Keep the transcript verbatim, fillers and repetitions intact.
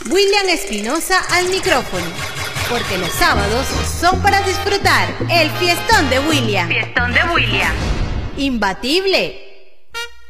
William Espinosa al micrófono, porque los sábados son para disfrutar el fiestón de William. Fiestón de William. Imbatible.